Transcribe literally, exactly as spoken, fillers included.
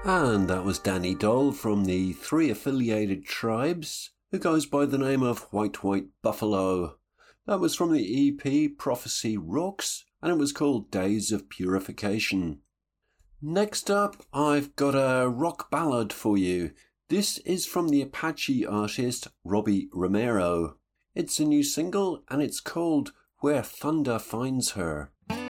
And that was Danny Doll from the Three Affiliated Tribes, who goes by the name of White White Buffalo. That was from the E P Prophecy Rocks, and it was called Days of Purification. Next up, I've got a rock ballad for you. This is from the Apache artist Robbie Romero. It's a new single, and it's called Where Thunder Finds Her.